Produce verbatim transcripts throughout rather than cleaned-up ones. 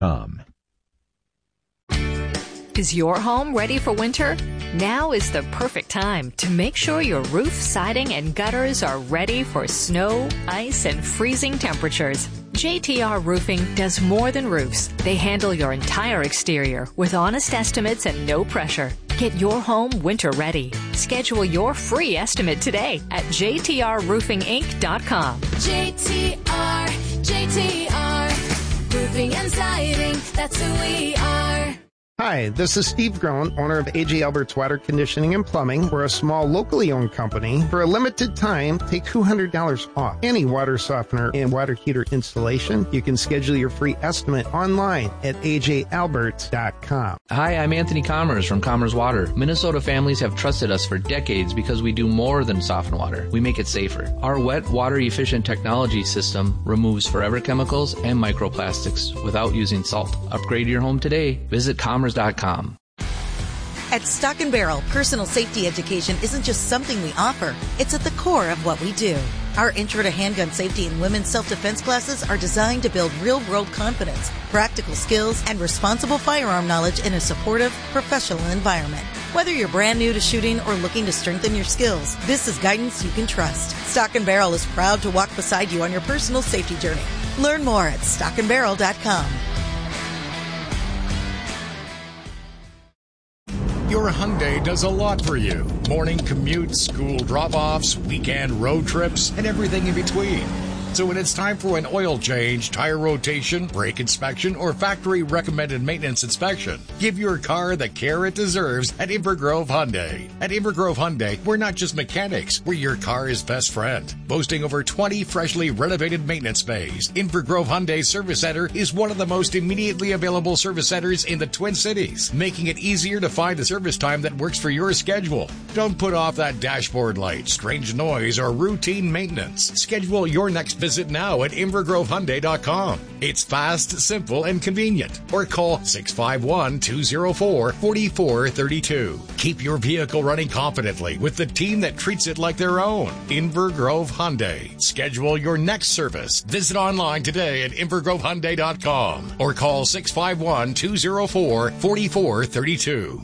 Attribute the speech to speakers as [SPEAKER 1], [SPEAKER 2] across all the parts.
[SPEAKER 1] com.
[SPEAKER 2] Is your home ready for winter? Now is the perfect time to make sure your roof, siding, and gutters are ready for snow, ice, and freezing temperatures. J T R Roofing does more than roofs. They handle your entire exterior with honest estimates and no pressure. Get your home winter ready. Schedule your free estimate today at j t r roofing inc dot com.
[SPEAKER 3] J T R, J T R, Roofing and Siding, that's who we are.
[SPEAKER 4] Hi, this is Steve Groen, owner of A J Albert's Water Conditioning and Plumbing. We're a small, locally owned company. For a limited time, take two hundred dollars off any water softener and water heater installation. You can schedule your free estimate online at a j alberts dot com.
[SPEAKER 5] Hi, I'm Anthony Commerce from Commerce Water. Minnesota families have trusted us for decades because we do more than soften water. We make it safer. Our wet, water-efficient technology system removes forever chemicals and microplastics without using salt. Upgrade your home today. Visit commerce dot com.
[SPEAKER 6] At Stock and Barrel, personal safety education isn't just something we offer. It's at the core of what we do. Our Intro to Handgun Safety and Women's Self-Defense classes are designed to build real-world confidence, practical skills, and responsible firearm knowledge in a supportive, professional environment. Whether you're brand new to shooting or looking to strengthen your skills, this is guidance you can trust. Stock and Barrel is proud to walk beside you on your personal safety journey. Learn more at stock and barrel dot com.
[SPEAKER 7] Your Hyundai does a lot for you. Morning commutes, school drop-offs, weekend road trips, and everything in between. So when it's time for an oil change, tire rotation, brake inspection, or factory-recommended maintenance inspection, give your car the care it deserves at Invergrove Hyundai. At Invergrove Hyundai, we're not just mechanics, we're your car's best friend. Boasting over twenty freshly renovated maintenance bays, Invergrove Hyundai Service Center is one of the most immediately available service centers in the Twin Cities, making it easier to find a service time that works for your schedule. Don't put off that dashboard light, strange noise, or routine maintenance. Schedule your next visit now at invergrove hyundai dot com. It's fast, simple, and convenient. Or call six five one, two oh four, four four three two. Keep your vehicle running confidently with the team that treats it like their own. Invergrove Hyundai. Schedule your next service. Visit online today at invergrove hyundai dot com or call six five one, two oh four, four four three two.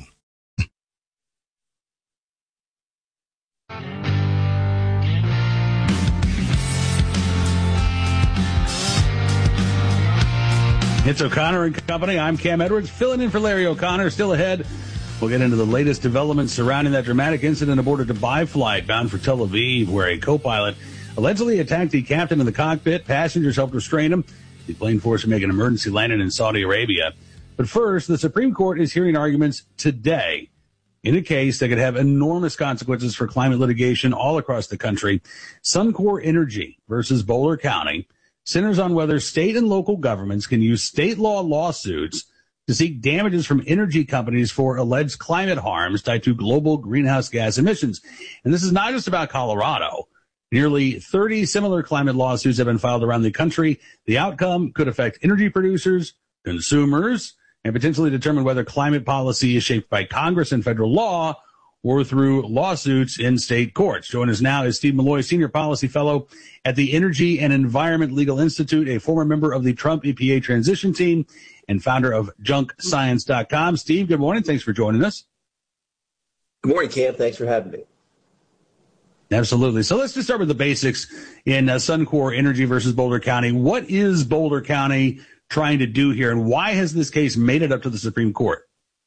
[SPEAKER 8] It's O'Connor and Company. I'm Cam Edwards, filling in for Larry O'Connor. Still ahead, we'll get into the latest developments surrounding that dramatic incident aboard a Dubai flight bound for Tel Aviv, where a co-pilot allegedly attacked the captain in the cockpit. Passengers helped restrain him. The plane forced to make an emergency landing in Saudi Arabia. But first, the Supreme Court is hearing arguments today in a case that could have enormous consequences for climate litigation all across the country. Suncor Energy versus Boulder County centers on whether state and local governments can use state law lawsuits to seek damages from energy companies for alleged climate harms tied to global greenhouse gas emissions. And this is not just about Colorado. Nearly thirty similar climate lawsuits have been filed around the country. The outcome could affect energy producers, consumers, and potentially determine whether climate policy is shaped by Congress and federal law or through lawsuits in state courts. Joining us now is Steve Malloy, Senior Policy Fellow at the Energy and Environment Legal Institute, a former member of the Trump E P A transition team and founder of junk science dot com. Steve, good morning. Thanks for joining us.
[SPEAKER 9] Good morning, Cam. Thanks for having me.
[SPEAKER 8] Absolutely. So let's just start with the basics in uh, Suncor Energy versus Boulder County. What is Boulder County trying to do here, and why has this case made it up to the Supreme Court?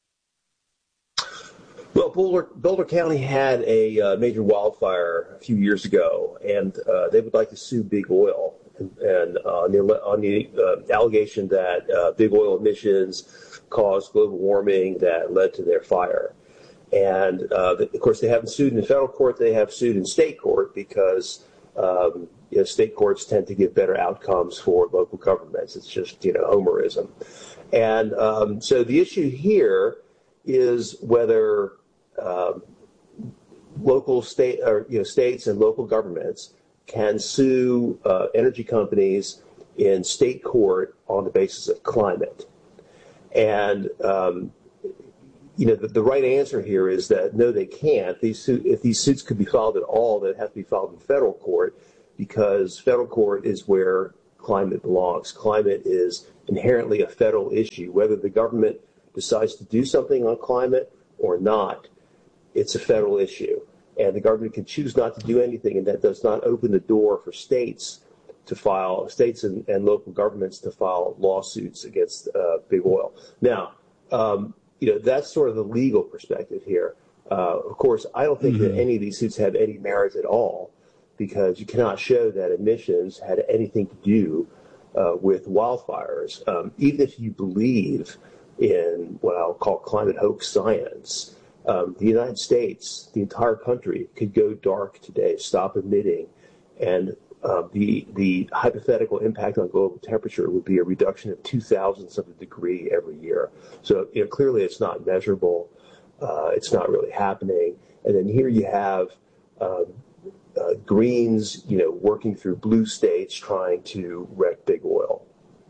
[SPEAKER 9] Well, Boulder, Boulder County had a uh, major wildfire a few years ago, and uh, they would like to sue Big Oil and, and uh, on the, on the uh, allegation that uh, Big Oil emissions caused global warming that led to their fire. And, uh, of course, they haven't sued in federal court. They have sued in state court because um, you know, state courts tend to give better outcomes for local governments. It's just, you know, homerism. And um, so the issue here is whether Um, local state or you know states and local governments can sue uh, energy companies in state court on the basis of climate. And um, you know the, the right answer here is that no, they can't. These su- if these suits could be filed at all, they have to be filed in federal court because federal court is where climate belongs. Climate is inherently a federal issue. Whether the government decides to do something on climate or not, it's a federal issue. And the government can choose not to do anything, and that does not open the door for states to file, states and, and local governments to file lawsuits against uh, big oil. Now, um, you know, that's sort of the legal perspective here. Uh, of course, I don't think mm-hmm. that any of these suits have any merit at all, because you cannot show that emissions had anything to do uh, with wildfires. Um, even if you believe in what I'll call climate hoax science, um, the United States, the entire country, could go dark today, stop emitting, and uh, the the hypothetical impact on global temperature would be a reduction of two thousandths of a degree every year. So, you know, clearly it's not measurable. Uh, it's not really happening. And then here you have um, uh, Greens, you know, working through blue states trying to wreck big oil.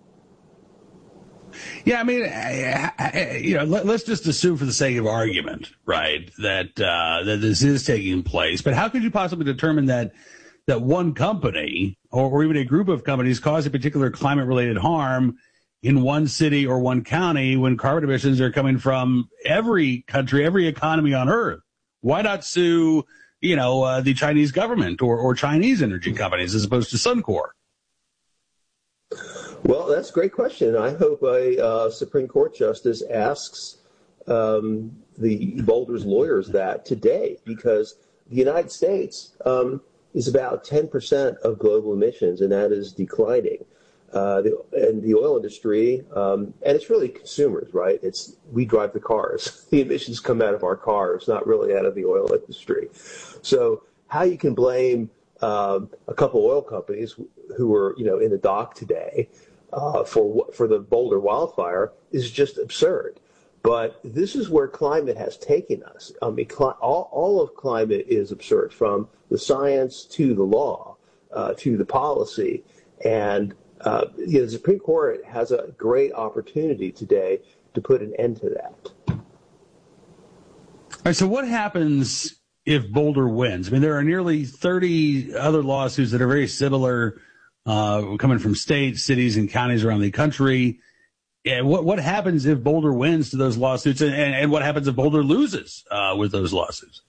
[SPEAKER 8] Yeah, I mean, I, I, you know, let, let's just assume for the sake of argument, right, that uh, that this is taking place. But how could you possibly determine that that one company or, or even a group of companies cause a particular climate-related harm in one city or one county when carbon emissions are coming from every country, every economy on Earth? Why not sue, you know, uh, the Chinese government or, or Chinese energy companies as opposed to Suncor?
[SPEAKER 9] Well, that's a great question. I hope a uh, Supreme Court justice asks um, the Boulder's lawyers that today, because the United States um, is about ten percent of global emissions, and that is declining. Uh, the, and the oil industry, um, and it's really consumers, right? It's we drive the cars. The emissions come out of our cars, not really out of the oil industry. So how you can blame um, a couple oil companies who are, you know, in the dock today uh, for for the Boulder wildfire is just absurd. But this is where climate has taken us. I mean, cli- all, all of climate is absurd, from the science to the law uh, to the policy. And uh, you know, the Supreme Court has a great opportunity today to put an end to that.
[SPEAKER 8] All right, so what happens if Boulder wins? I mean, there are nearly thirty other lawsuits that are very similar, uh, coming from states, cities, and counties around the country. And what what happens if Boulder wins to those lawsuits, and, and, and what happens if Boulder loses uh, with those lawsuits?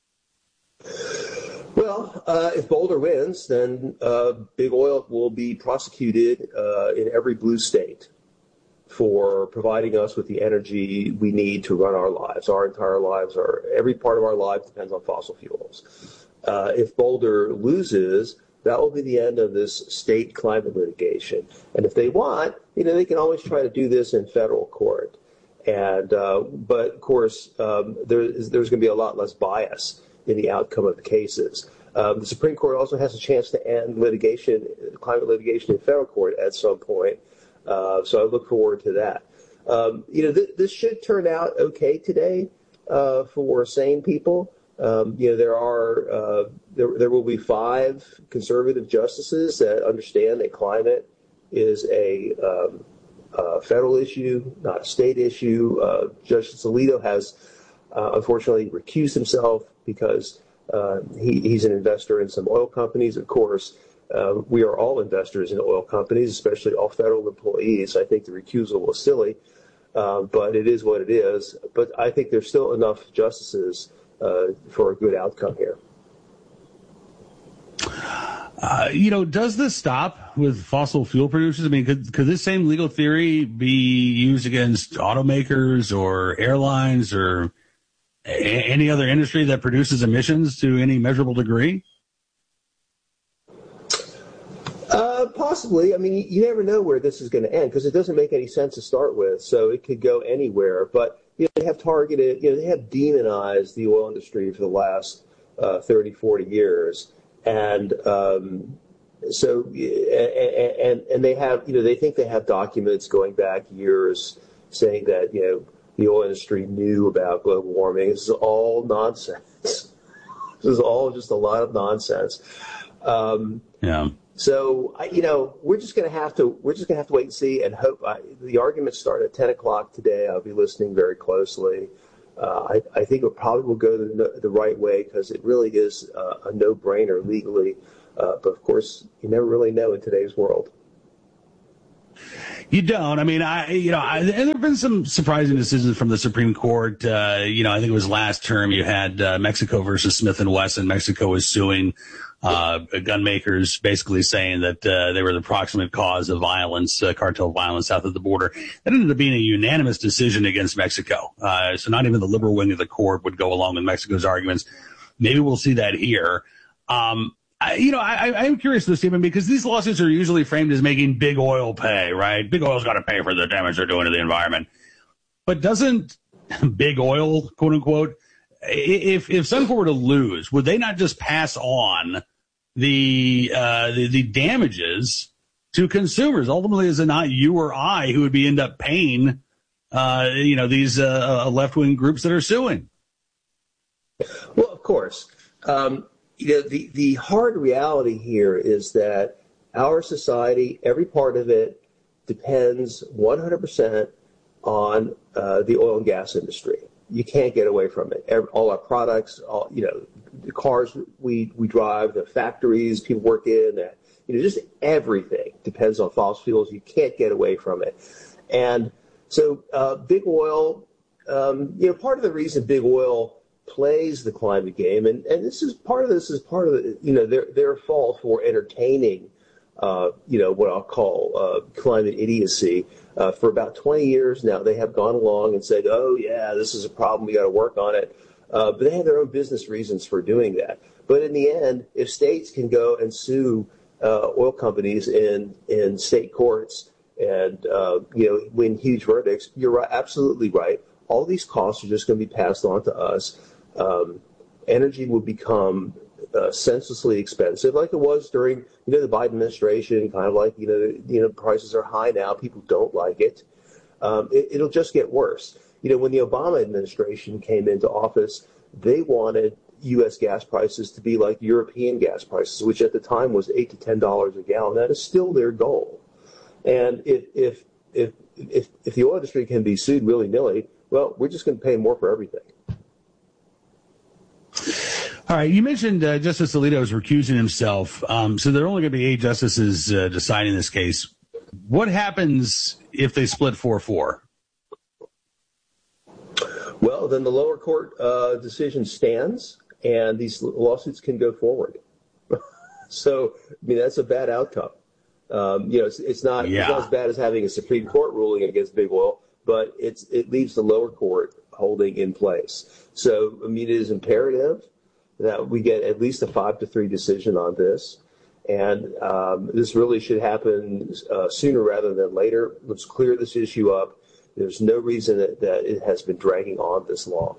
[SPEAKER 9] Well, uh, if Boulder wins, then uh, big oil will be prosecuted uh, in every blue state for providing us with the energy we need to run our lives. Our entire lives, are every part of our life depends on fossil fuels. Uh, if Boulder loses, that will be the end of this state climate litigation. And if they want, you know, they can always try to do this in federal court. And uh, but of course, um, there is, there's going to be a lot less bias in the outcome of the cases. Um, the Supreme Court also has a chance to end litigation, climate litigation in federal court at some point. Uh, so I look forward to that. Um, you know, th- this should turn out okay today uh, for sane people. Um, you know, there are uh, there, there will be five conservative justices that understand that climate is a, um, a federal issue, not a state issue. Uh, Justice Alito has uh, unfortunately recused himself because uh, he, he's an investor in some oil companies. Of course, uh, we are all investors in oil companies, especially all federal employees. I think the recusal was silly, uh, but it is what it is. But I think there's still enough justices Uh, for a good outcome here.
[SPEAKER 8] Uh, you know, does this stop with fossil fuel producers? I mean, could could this same legal theory be used against automakers or airlines or a- any other industry that produces emissions to any measurable degree?
[SPEAKER 9] Uh, possibly. I mean, you, you never know where this is going to end, because it doesn't make any sense to start with. So it could go anywhere. But you know, they have targeted, you know, they have demonized the oil industry for the last uh, thirty, forty years. And um, so, and, and, and they have, you know, they think they have documents going back years saying that, you know, the oil industry knew about global warming. This is all nonsense. This is all just a lot of nonsense. Um,
[SPEAKER 8] yeah.
[SPEAKER 9] So, you know, we're just going to have to we're just going to have to wait and see and hope. I, the arguments start at ten o'clock today. I'll be listening very closely. Uh, I, I think it probably will go the, the right way, because it really is uh, a no-brainer legally. Uh, but, of course, you never really know in today's world.
[SPEAKER 8] You don't. I mean, I, you know, I, and there have been some surprising decisions from the Supreme Court. Uh, you know, I think it was last term you had uh, Mexico versus Smith and Wesson. Mexico was suing uh, gun makers, basically saying that uh, they were the proximate cause of violence, uh, cartel violence south of the border. That ended up being a unanimous decision against Mexico. Uh, so not even the liberal wing of the court would go along with Mexico's arguments. Maybe we'll see that here. Um, I, you know, I, I am curious, though, Stephen, because these lawsuits are usually framed as making big oil pay, right? Big oil's got to pay for the damage they're doing to the environment. But doesn't big oil, quote unquote, if if Suncor were to lose, would they not just pass on the uh, the, the damages to consumers? Ultimately, is it not you or I who would be end up paying, uh, you know, these uh, left wing groups that are suing?
[SPEAKER 9] Well, of course. Um, You know, the, the hard reality here is that our society, every part of it, depends one hundred percent on uh, the oil and gas industry. You can't get away from it. Every, all our products, all, you know, the cars we, we drive, the factories people work in, uh, you know, just everything depends on fossil fuels. You can't get away from it. And so uh, big oil, um, you know, part of the reason big oil plays the climate game, and, and this is part of this is part of the, you know, their their fault for entertaining, uh, you know, what I'll call uh, climate idiocy. Uh, for about twenty years now, they have gone along and said, oh, yeah, this is a problem. We got to work on it. Uh, but they have their own business reasons for doing that. But in the end, if states can go and sue uh, oil companies in, in state courts and, uh, you know, win huge verdicts, you're right, absolutely right. All these costs are just going to be passed on to us. Um, energy will become uh, senselessly expensive, like it was during, you know, the Biden administration. Kind of like, you know, you know, prices are high now. People don't like it. Um, it. It'll just get worse. You know, when the Obama administration came into office, they wanted U S gas prices to be like European gas prices, which at the time was eight to ten dollars a gallon. That is still their goal. And if if if if, if the oil industry can be sued willy nilly, well, we're just going to pay more for everything.
[SPEAKER 8] All right. You mentioned uh, Justice Alito is recusing himself. Um, so there are only going to be eight justices uh, deciding this case. What happens if they split four four?
[SPEAKER 9] Well, then the lower court uh, decision stands, and these lawsuits can go forward. So, I mean, that's a bad outcome. Um, you know, it's, it's, not, yeah. it's not as bad as having a Supreme Court ruling against big oil, but it's it leaves the lower court holding in place. So, I mean, it is imperative that we get at least a five to three decision on this. And um, this really should happen uh, sooner rather than later. Let's clear this issue up. There's no reason that, that it has been dragging on this long.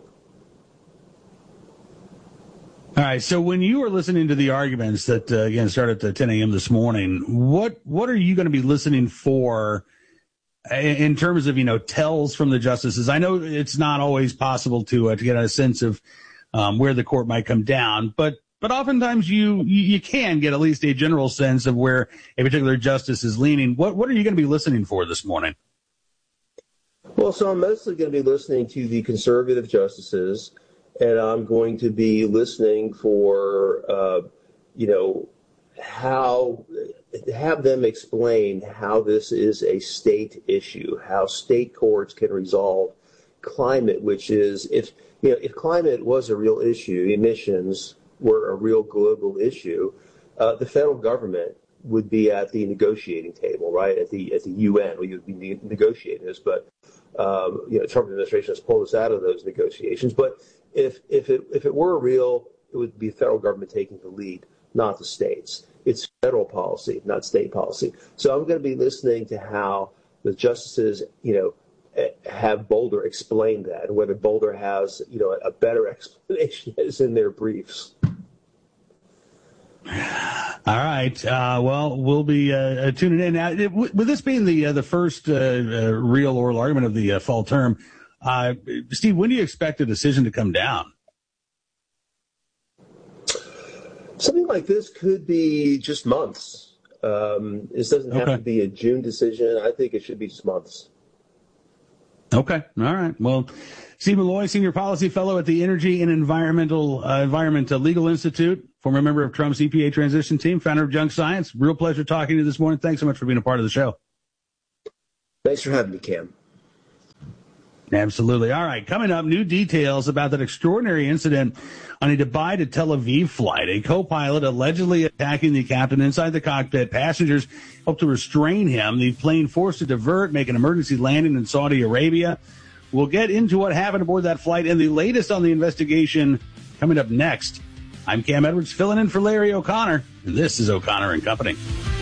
[SPEAKER 8] All right. So when you were listening to the arguments that, uh, again, started at ten a.m. this morning, what what are you going to be listening for in terms of, you know, tells from the justices? I know it's not always possible to uh, to get a sense of um, where the court might come down, but but oftentimes you, you you can get at least a general sense of where a particular justice is leaning. What what are you going to be listening for this morning?
[SPEAKER 9] Well, so I'm mostly going to be listening to the conservative justices, and I'm going to be listening for, uh, you know, how have them explain how this is a state issue, how state courts can resolve climate, which is, if you know, if climate was a real issue, emissions were a real global issue, uh, the federal government would be at the negotiating table, right? At the at the U N, we would be negotiating this, but um, you know, Trump administration has pulled us out of those negotiations. But if if it if it were real, it would be the federal government taking the lead, not the states. It's federal policy, not state policy. So I'm going to be listening to how the justices, you know, have Boulder explain that, and whether Boulder has, you know, a better explanation is in their briefs.
[SPEAKER 8] All right. Uh, well, we'll be uh, tuning in. Now, it, with this being the uh, the first uh, uh, real oral argument of the uh, fall term, uh, Steve, when do you expect a decision to come down?
[SPEAKER 9] Something like this could be just months. Um, this doesn't have okay. to be a June decision. I think it should be just months.
[SPEAKER 8] Okay. All right. Well, Steve Milloy, Senior Policy Fellow at the Energy and Environmental uh, Environment Legal Institute, former member of Trump's E P A transition team, founder of Junk Science. Real pleasure talking to you this morning. Thanks so much for being a part of the show.
[SPEAKER 9] Thanks for having me, Cam.
[SPEAKER 8] Absolutely. All right. Coming up, new details about that extraordinary incident on a Dubai to Tel Aviv flight. A co-pilot allegedly attacking the captain inside the cockpit. Passengers helped to restrain him. The plane forced to divert, make an emergency landing in Saudi Arabia. We'll get into what happened aboard that flight and the latest on the investigation coming up next. I'm Cam Edwards, filling in for Larry O'Connor, and this is O'Connor and Company.